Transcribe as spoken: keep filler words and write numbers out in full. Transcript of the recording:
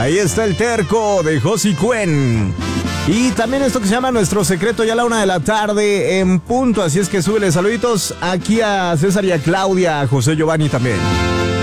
Ahí está el terco de Josie Cuen. Y también esto que se llama Nuestro Secreto, ya a la una de la tarde en punto. Así es que súbele saluditos aquí a César y a Claudia, a José Giovanni también.